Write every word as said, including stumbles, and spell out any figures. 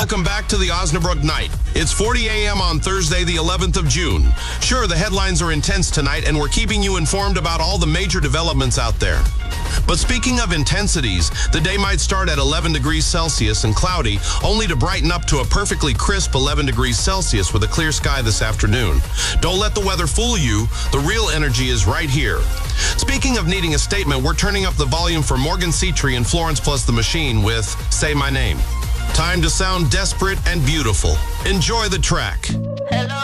Welcome back to the Osnabrück Night. It's forty a m on Thursday, the eleventh of June. Sure, the headlines are intense tonight, and we're keeping you informed about all the major developments out there. But speaking of intensities, the day might start at eleven degrees Celsius and cloudy, only to brighten up to a perfectly crisp eleven degrees Celsius with a clear sky this afternoon. Don't let the weather fool you. The real energy is right here. Speaking of needing a statement, we're turning up the volume for Morgan Citri and Florence Plus the Machine with Say My Name. Time to sound desperate and beautiful. Enjoy the track.